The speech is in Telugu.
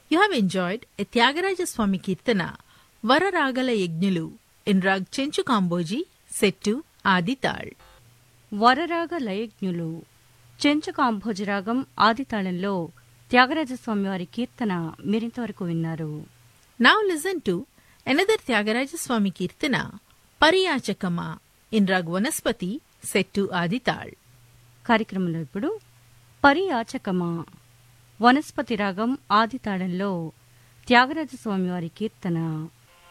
You have enjoyed a Tyagaraja Swami Kirtana, Vararagala Yajñulu, in Rag Chenchu Kamboji, set to Adi Tal. వరరాగ లయజ్ఞులు Chenchu Kambhoji రాగం ఆది తాళంలో త్యాగరాజస్వామి వారి కీర్తన మీరింతవరకు విన్నారు. Now listen to another Tyagaraja Swami Kirtana, Pariyachakama, in Rag Vanaspati, set to Adi Tal. కార్యక్రమంలో ఇప్పుడు పరియాచకమా వనస్పతి రాగం ఆది తాళంలో త్యాగరాజస్వామి వారి కీర్తన